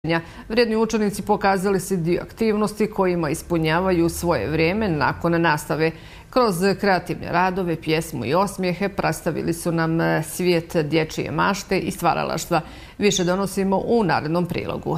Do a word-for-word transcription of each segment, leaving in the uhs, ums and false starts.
Vrijedni učenici pokazali su dio aktivnosti kojima ispunjavaju svoje vrijeme nakon nastave. Kroz kreativne radove, pjesmu i osmijehe predstavili su nam svijet dječje mašte i stvaralaštva. Više donosimo u narednom prilogu.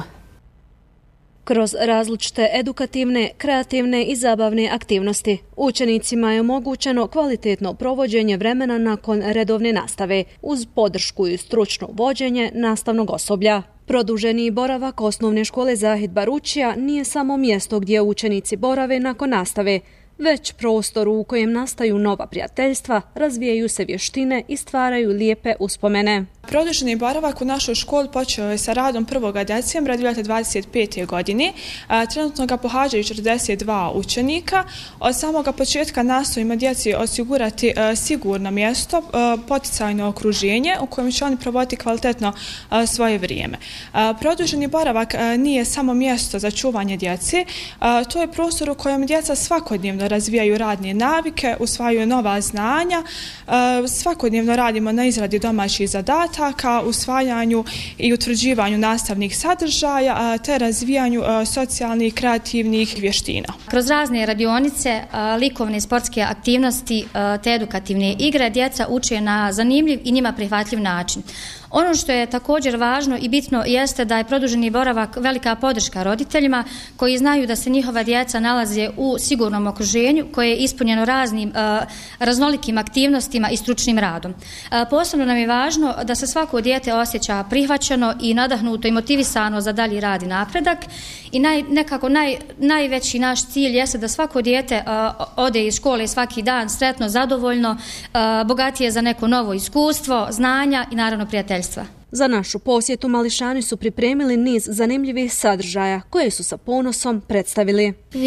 Kroz različite edukativne, kreativne i zabavne aktivnosti učenicima je omogućeno kvalitetno provođenje vremena nakon redovne nastave uz podršku i stručno vođenje nastavnog osoblja. Produženi boravak osnovne škole Zahid Baručija nije samo mjesto gdje učenici borave nakon nastave, već prostor u kojem nastaju nova prijateljstva, razvijaju se vještine i stvaraju lijepe uspomene. Produženi boravak u našoj školi počeo je sa radom prvog decembra dvije hiljade dvadeset pete. godine. Trenutno ga pohađaju četrdeset dva učenika. Od samoga početka nastojimo djeci osigurati sigurno mjesto, poticajno okruženje u kojem će oni provoditi kvalitetno svoje vrijeme. Produženi boravak nije samo mjesto za čuvanje djece, to je prostor u kojem djeca svakodnevno razvijaju radne navike, usvajaju nova znanja, svakodnevno radimo na izradi domaćih zadataka, usvajanju i utvrđivanju nastavnih sadržaja te razvijanju socijalnih i kreativnih vještina. Kroz razne radionice, likovne i sportske aktivnosti te edukativne igre djeca uče na zanimljiv i njima prihvatljiv način. Ono što je također važno i bitno jeste da je produženi boravak velika podrška roditeljima koji znaju da se njihova djeca nalaze u sigurnom okruženju koje je ispunjeno raznim raznolikim aktivnostima i stručnim radom. Posebno nam je važno da se svako dijete osjeća prihvaćeno i nadahnuto i motivisano za dalji rad i napredak i naj, nekako naj, najveći naš cilj jeste da svako dijete ode iz škole svaki dan sretno, zadovoljno, bogatije za neko novo iskustvo, znanja i naravno prijateljstva. Za našu posjetu mališani su pripremili niz zanimljivih sadržaja koje su sa ponosom predstavili.